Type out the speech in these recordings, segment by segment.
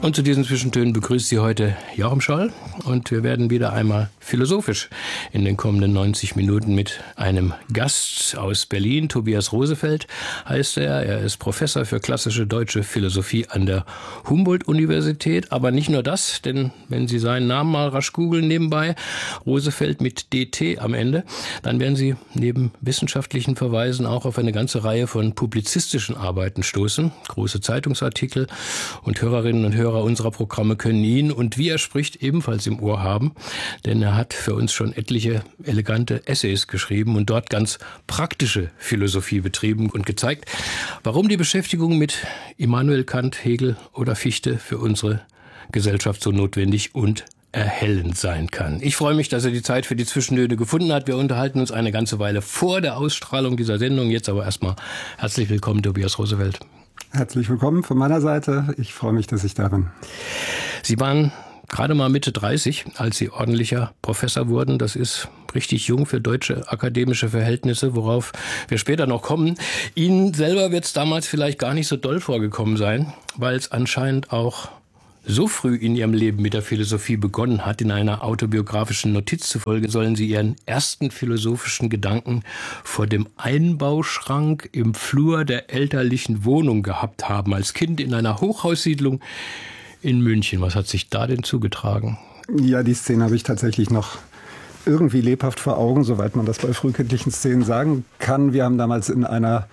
Und zu diesen Zwischentönen begrüßt Sie heute Joachim Scholl und wir werden wieder einmal philosophisch in den kommenden 90 Minuten mit einem Gast aus Berlin. Tobias Rosefeld heißt er. Er ist Professor für klassische deutsche Philosophie an der Humboldt-Universität. Aber nicht nur das, denn wenn Sie seinen Namen mal rasch googeln nebenbei, Rosefeld mit DT am Ende, dann werden Sie neben wissenschaftlichen Verweisen auch auf eine ganze Reihe von publizistischen Arbeiten stoßen. Große Zeitungsartikel und Hörerinnen und Hörer unserer Programme können ihn und wie er spricht ebenfalls im Ohr haben, denn er hat für uns schon etliche elegante Essays geschrieben und dort ganz praktische Philosophie betrieben und gezeigt, warum die Beschäftigung mit Immanuel Kant, Hegel oder Fichte für unsere Gesellschaft so notwendig und erhellend sein kann. Ich freue mich, dass er die Zeit für die Zwischentöne gefunden hat. Wir unterhalten uns eine ganze Weile vor der Ausstrahlung dieser Sendung. Jetzt aber erstmal herzlich willkommen, Tobias Rosefeld. Herzlich willkommen von meiner Seite. Ich freue mich, dass ich da bin. Sie waren gerade mal Mitte 30, als Sie ordentlicher Professor wurden. Das ist richtig jung für deutsche akademische Verhältnisse, worauf wir später noch kommen. Ihnen selber wird es damals vielleicht gar nicht so doll vorgekommen sein, weil es anscheinend auch so früh in Ihrem Leben mit der Philosophie begonnen hat. In einer autobiografischen Notiz zufolge sollen Sie Ihren ersten philosophischen Gedanken vor dem Einbauschrank im Flur der elterlichen Wohnung gehabt haben, als Kind in einer Hochhaussiedlung in München. Was hat sich da denn zugetragen? Ja, die Szene habe ich tatsächlich noch irgendwie lebhaft vor Augen, soweit man das bei frühkindlichen Szenen sagen kann. Wir haben damals in einer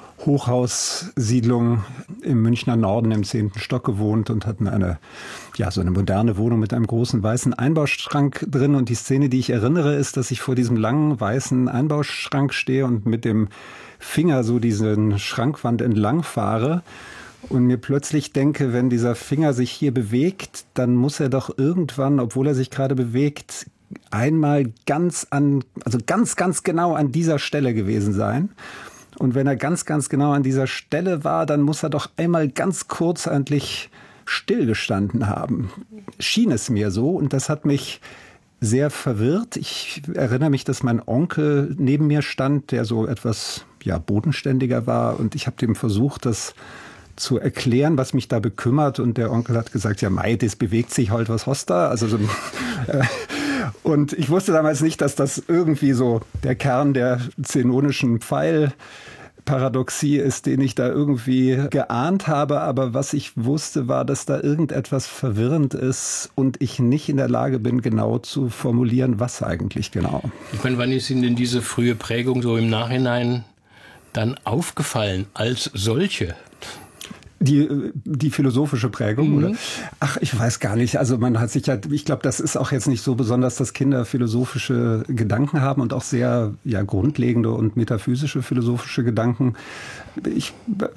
Hochhaussiedlung im Münchner Norden im 10. Stock gewohnt und hatten so eine moderne Wohnung mit einem großen weißen Einbauschrank drin. Und die Szene, die ich erinnere, ist, dass ich vor diesem langen weißen Einbauschrank stehe und mit dem Finger so diesen Schrankwand entlang fahre und mir plötzlich denke, wenn dieser Finger sich hier bewegt, dann muss er doch irgendwann, obwohl er sich gerade bewegt, einmal ganz genau an dieser Stelle gewesen sein. Und wenn er ganz genau an dieser Stelle war, dann muss er doch einmal ganz kurz endlich stillgestanden haben. Schien es mir so und das hat mich sehr verwirrt. Ich erinnere mich, dass mein Onkel neben mir stand, der so etwas bodenständiger war und ich habe dem versucht, das zu erklären, was mich da bekümmert und der Onkel hat gesagt, ja mei, das bewegt sich halt, was hast da? Also so und ich wusste damals nicht, dass das irgendwie so der Kern der zenonischen Pfeilparadoxie ist, den ich da irgendwie geahnt habe. Aber was ich wusste, war, dass da irgendetwas verwirrend ist und ich nicht in der Lage bin, genau zu formulieren, was eigentlich genau. Ich meine, wann ist Ihnen denn diese frühe Prägung so im Nachhinein dann aufgefallen als solche? Die philosophische Prägung, oder? Ach, ich weiß gar nicht. Also man hat sich ich glaube, das ist auch jetzt nicht so besonders, dass Kinder philosophische Gedanken haben und auch sehr grundlegende und metaphysische philosophische Gedanken. Ich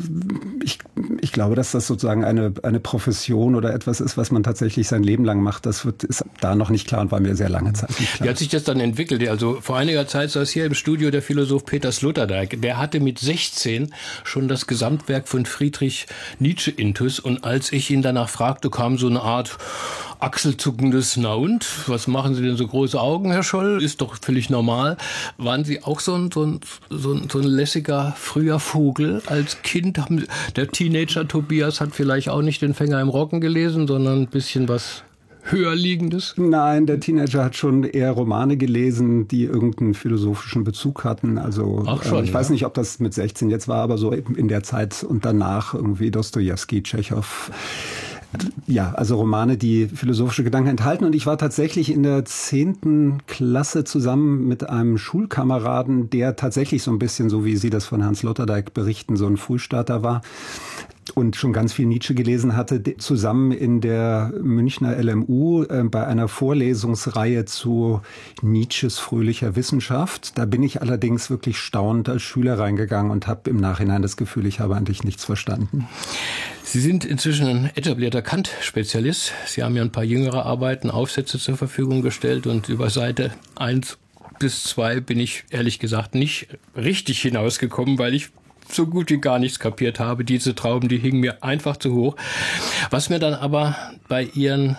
glaube, dass das sozusagen eine Profession oder etwas ist, was man tatsächlich sein Leben lang macht. Das ist da noch nicht klar und war mir sehr lange Zeit nicht klar. Wie hat sich das dann entwickelt? Also vor einiger Zeit saß hier im Studio der Philosoph Peter Sloterdijk. Der hatte mit 16 schon das Gesamtwerk von Friedrich Nietzsche intus und als ich ihn danach fragte, kam so eine Art achselzuckendes Na und? Was machen Sie denn so große Augen, Herr Scholl? Ist doch völlig normal. Waren Sie auch so ein lässiger früher Vogel als Kind? Der Teenager Tobias hat vielleicht auch nicht den Fänger im Roggen gelesen, sondern ein bisschen was Höherliegendes? Nein, der Teenager hat schon eher Romane gelesen, die irgendeinen philosophischen Bezug hatten. Also ich weiß nicht, ob das mit 16 jetzt war, aber so in der Zeit und danach irgendwie Dostojewski, Tschechow. Ja, also Romane, die philosophische Gedanken enthalten. Und ich war tatsächlich in der 10. Klasse zusammen mit einem Schulkameraden, der tatsächlich so ein bisschen, so wie Sie das von Herrn Sloterdijk berichten, so ein Frühstarter war und schon ganz viel Nietzsche gelesen hatte, zusammen in der Münchner LMU bei einer Vorlesungsreihe zu Nietzsches fröhlicher Wissenschaft. Da bin ich allerdings wirklich staunend als Schüler reingegangen und habe im Nachhinein das Gefühl, ich habe eigentlich nichts verstanden. Sie sind inzwischen ein etablierter Kant-Spezialist. Sie haben ja ein paar jüngere Arbeiten, Aufsätze zur Verfügung gestellt und über Seite 1 bis 2 bin ich ehrlich gesagt nicht richtig hinausgekommen, weil ich so gut wie gar nichts kapiert habe. Diese Trauben, die hingen mir einfach zu hoch. Was mir dann aber bei Ihren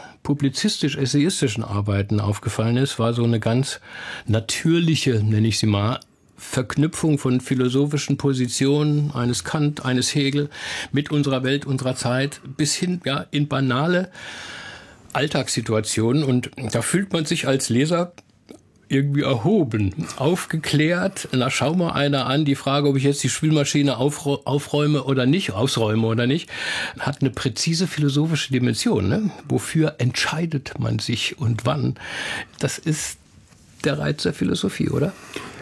publizistisch-essayistischen Arbeiten aufgefallen ist, war so eine ganz natürliche, nenne ich sie mal, Verknüpfung von philosophischen Positionen eines Kant, eines Hegel mit unserer Welt, unserer Zeit bis hin in banale Alltagssituationen. Und da fühlt man sich als Leser irgendwie erhoben, aufgeklärt. Na, schau mal einer an, die Frage, ob ich jetzt die Spülmaschine ausräume oder nicht, hat eine präzise philosophische Dimension. Ne? Wofür entscheidet man sich und wann? Das ist der Reiz der Philosophie, oder?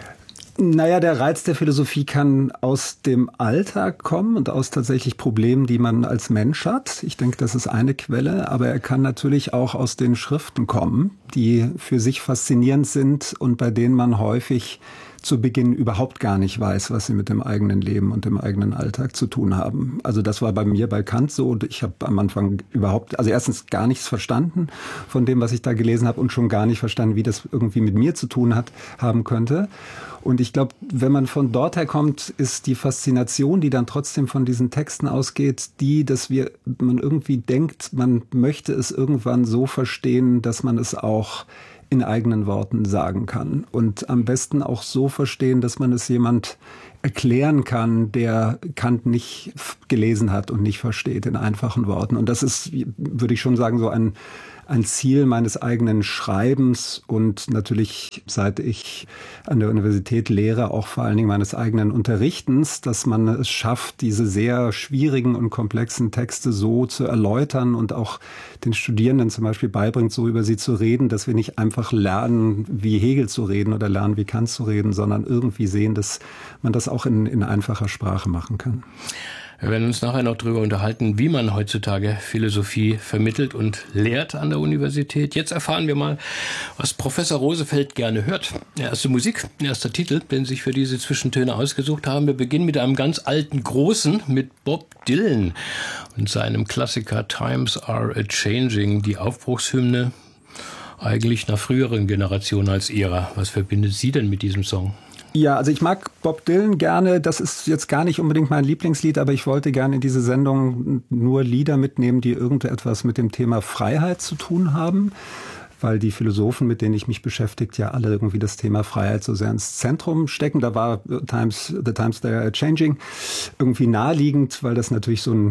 Naja, der Reiz der Philosophie kann aus dem Alltag kommen und aus tatsächlich Problemen, die man als Mensch hat. Ich denke, das ist eine Quelle, aber er kann natürlich auch aus den Schriften kommen, die für sich faszinierend sind und bei denen man häufig zu Beginn überhaupt gar nicht weiß, was sie mit dem eigenen Leben und dem eigenen Alltag zu tun haben. Also das war bei mir bei Kant so und ich habe am Anfang erstens gar nichts verstanden von dem, was ich da gelesen habe und schon gar nicht verstanden, wie das irgendwie mit mir zu tun haben könnte. Und ich glaube, wenn man von dort her kommt, ist die Faszination, die dann trotzdem von diesen Texten ausgeht, dass man irgendwie denkt, man möchte es irgendwann so verstehen, dass man es auch in eigenen Worten sagen kann. Und am besten auch so verstehen, dass man es jemand erklären kann, der Kant nicht gelesen hat und nicht versteht, in einfachen Worten. Und das ist, würde ich schon sagen, so ein Ziel meines eigenen Schreibens und natürlich, seit ich an der Universität lehre, auch vor allen Dingen meines eigenen Unterrichtens, dass man es schafft, diese sehr schwierigen und komplexen Texte so zu erläutern und auch den Studierenden zum Beispiel beibringt, so über sie zu reden, dass wir nicht einfach lernen, wie Hegel zu reden oder lernen, wie Kant zu reden, sondern irgendwie sehen, dass man das auch in einfacher Sprache machen kann. Wir werden uns nachher noch darüber unterhalten, wie man heutzutage Philosophie vermittelt und lehrt an der Universität. Jetzt erfahren wir mal, was Professor Rosefeld gerne hört. Erste Musik, erster Titel, den Sie sich für diese Zwischentöne ausgesucht haben. Wir beginnen mit einem ganz alten Großen, mit Bob Dylan und seinem Klassiker Times Are A-Changing, die Aufbruchshymne eigentlich einer früheren Generation als Ihrer. Was verbindet Sie denn mit diesem Song? Ja, also ich mag Bob Dylan gerne. Das ist jetzt gar nicht unbedingt mein Lieblingslied, aber ich wollte gerne in diese Sendung nur Lieder mitnehmen, die irgendetwas mit dem Thema Freiheit zu tun haben, weil die Philosophen, mit denen ich mich beschäftigt, ja alle irgendwie das Thema Freiheit so sehr ins Zentrum stecken. Da war The Times They Are Changing irgendwie naheliegend, weil das natürlich so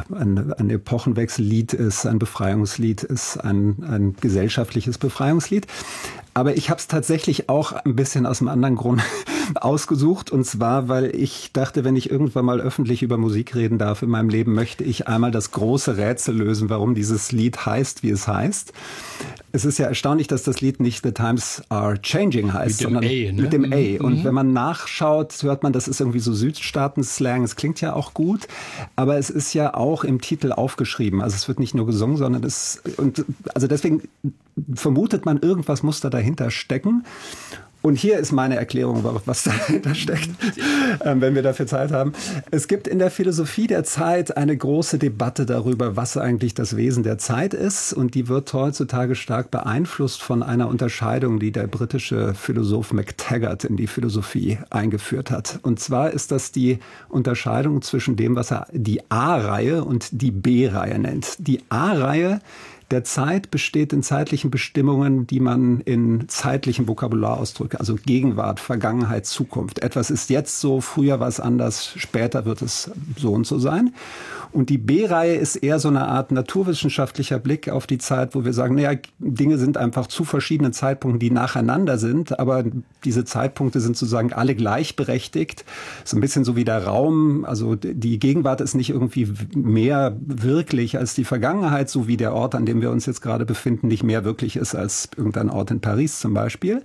ein Epochenwechsellied ist, ein Befreiungslied ist, ein gesellschaftliches Befreiungslied. Aber ich habe es tatsächlich auch ein bisschen aus einem anderen Grund ausgesucht. Und zwar, weil ich dachte, wenn ich irgendwann mal öffentlich über Musik reden darf in meinem Leben, möchte ich einmal das große Rätsel lösen, warum dieses Lied heißt, wie es heißt. Es ist ja erstaunlich, dass das Lied nicht The Times Are Changing heißt, sondern mit dem A. Und wenn man nachschaut, hört man, das ist irgendwie so Südstaaten-Slang. Es klingt ja auch gut, aber es ist ja auch im Titel aufgeschrieben. Also es wird nicht nur gesungen, sondern also deswegen vermutet man, irgendwas muss da dahinter stecken. Und hier ist meine Erklärung, was dahinter steckt, wenn wir dafür Zeit haben. Es gibt in der Philosophie der Zeit eine große Debatte darüber, was eigentlich das Wesen der Zeit ist. Und die wird heutzutage stark beeinflusst von einer Unterscheidung, die der britische Philosoph MacTaggart in die Philosophie eingeführt hat. Und zwar ist das die Unterscheidung zwischen dem, was er die A-Reihe und die B-Reihe nennt. Die A-Reihe der Zeit besteht in zeitlichen Bestimmungen, die man in zeitlichem Vokabular ausdrückt, also Gegenwart, Vergangenheit, Zukunft. Etwas ist jetzt so, früher war es anders, später wird es so und so sein. Und die B-Reihe ist eher so eine Art naturwissenschaftlicher Blick auf die Zeit, wo wir sagen, naja, Dinge sind einfach zu verschiedenen Zeitpunkten, die nacheinander sind, aber diese Zeitpunkte sind sozusagen alle gleichberechtigt. So ein bisschen so wie der Raum, also die Gegenwart ist nicht irgendwie mehr wirklich als die Vergangenheit, so wie der Ort, an dem wir uns jetzt gerade befinden, nicht mehr wirklich ist als irgendein Ort in Paris zum Beispiel.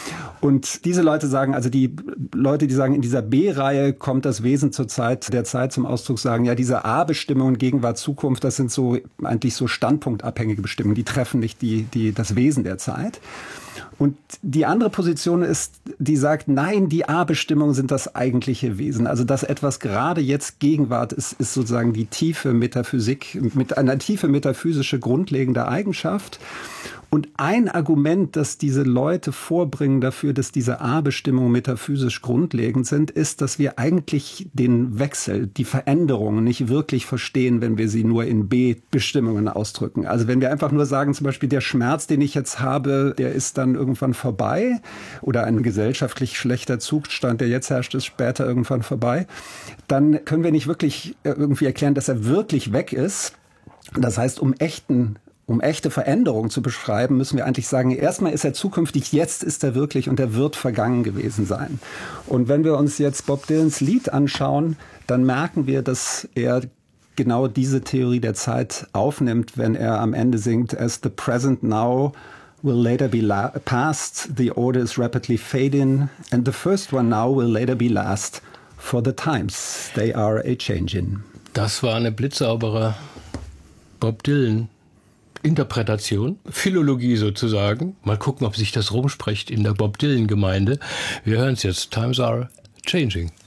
Und diese Leute sagen, also die Leute, die sagen, in dieser B-Reihe kommt das Wesen zur Zeit der Zeit zum Ausdruck, sagen, ja, diese A-Bestimmungen, Gegenwart, Zukunft, das sind so eigentlich so standpunktabhängige Bestimmungen, die treffen nicht das Wesen der Zeit. Und die andere Position ist, die sagt, nein, die A-Bestimmungen sind das eigentliche Wesen. Also dass etwas gerade jetzt Gegenwart ist sozusagen die tiefe Metaphysik, mit einer tiefe metaphysische Grundlegung grundlegende Eigenschaft. Und ein Argument, das diese Leute vorbringen dafür, dass diese A-Bestimmungen metaphysisch grundlegend sind, ist, dass wir eigentlich den Wechsel, die Veränderungen nicht wirklich verstehen, wenn wir sie nur in B-Bestimmungen ausdrücken. Also wenn wir einfach nur sagen, zum Beispiel der Schmerz, den ich jetzt habe, der ist dann irgendwann vorbei, oder ein gesellschaftlich schlechter Zustand, der jetzt herrscht, ist später irgendwann vorbei, dann können wir nicht wirklich irgendwie erklären, dass er wirklich weg ist. Das heißt, um echte Veränderung zu beschreiben, müssen wir eigentlich sagen, erstmal ist er zukünftig, jetzt ist er wirklich und er wird vergangen gewesen sein. Und wenn wir uns jetzt Bob Dylans Lied anschauen, dann merken wir, dass er genau diese Theorie der Zeit aufnimmt, wenn er am Ende singt, as the present now will later be past, the order is rapidly fading, and the first one now will later be last, for the times they are a-changin'. Das war eine blitzsaubere Bob Dylan Interpretation, Philologie sozusagen. Mal gucken, ob sich das rumspricht in der Bob Dylan Gemeinde. Wir hören es jetzt. Times are changing.